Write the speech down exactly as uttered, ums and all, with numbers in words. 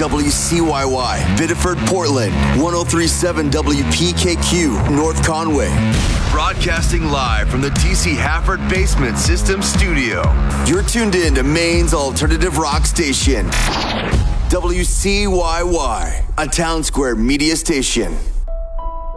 W C Y Y, Biddeford, Portland, one oh three point seven W P K Q, North Conway. Broadcasting live from the D C Hafford Basement System Studio. You're tuned in to Maine's alternative rock station, W C Y Y, a Town Square media station.